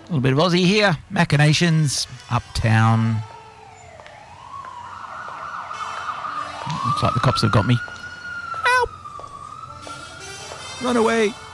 A little bit of Aussie here. Machinations, Uptown. Looks like the cops have got me. Help! Run away!